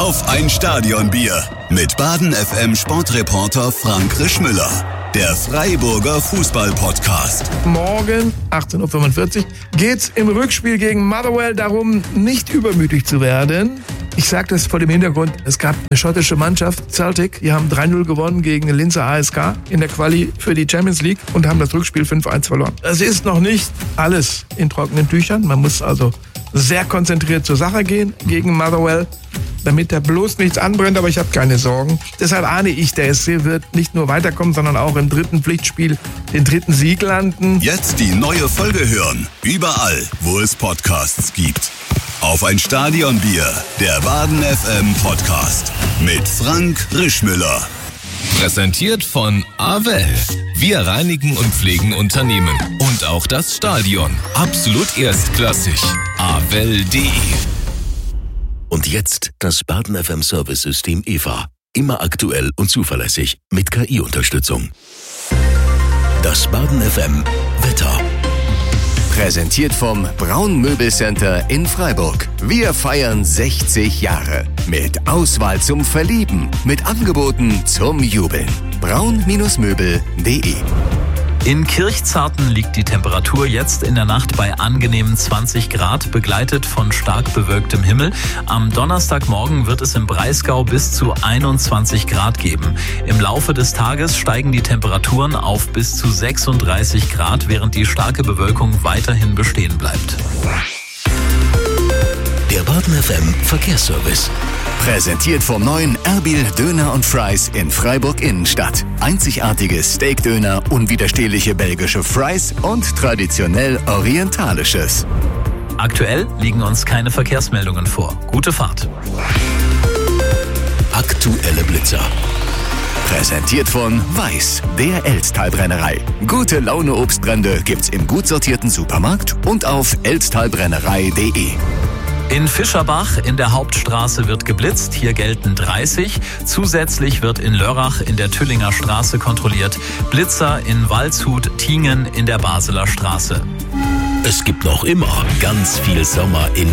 Auf ein Stadionbier mit Baden FM Sportreporter Frank Rischmüller. Der Freiburger Fußball-Podcast. Morgen, 18.45 Uhr, geht's im Rückspiel gegen Motherwell darum, nicht übermütig zu werden. Ich sage das vor dem Hintergrund, es gab eine schottische Mannschaft, Celtic, die haben 3-0 gewonnen gegen Linzer ASK in der Quali für die Champions League und haben das Rückspiel 5-1 verloren. Es ist noch nicht alles in trockenen Tüchern, man muss also sehr konzentriert zur Sache gehen gegen Motherwell, damit da bloß nichts anbrennt, aber ich habe keine Sorgen. Deshalb ahne ich, der SC wird nicht nur weiterkommen, sondern auch im dritten Pflichtspiel den dritten Sieg landen. Jetzt die neue Folge hören, überall, wo es Podcasts gibt. Auf ein Stadionbier, der Baden FM Podcast mit Frank Rischmüller. Präsentiert von Avel. Wir reinigen und pflegen Unternehmen. Und auch das Stadion. Absolut erstklassig. Avel.de. Und jetzt das Baden FM Service-System EVA. Immer aktuell und zuverlässig mit KI-Unterstützung. Das Baden FM Wetter. Präsentiert vom Braun Möbelcenter in Freiburg. Wir feiern 60 Jahre. Mit Auswahl zum Verlieben. Mit Angeboten zum Jubeln. braun-möbel.de. In Kirchzarten liegt die Temperatur jetzt in der Nacht bei angenehmen 20 Grad, begleitet von stark bewölktem Himmel. Am Donnerstagmorgen wird es im Breisgau bis zu 21 Grad geben. Im Laufe des Tages steigen die Temperaturen auf bis zu 36 Grad, während die starke Bewölkung weiterhin bestehen bleibt. Der Baden FM Verkehrsservice. Präsentiert vom neuen Erbil Döner und Fries in Freiburg Innenstadt. Einzigartige Steakdöner, unwiderstehliche belgische Fries und traditionell orientalisches. Aktuell liegen uns keine Verkehrsmeldungen vor. Gute Fahrt. Aktuelle Blitzer. Präsentiert von Weiß, der Elztalbrennerei. Gute Laune Obstbrände gibt's im gut sortierten Supermarkt und auf elztalbrennerei.de. In Fischerbach in der Hauptstraße wird geblitzt, hier gelten 30. Zusätzlich wird in Lörrach in der Tüllinger Straße kontrolliert. Blitzer in Waldshut-Tiengen in der Baseler Straße. Es gibt noch immer ganz viel Sommer in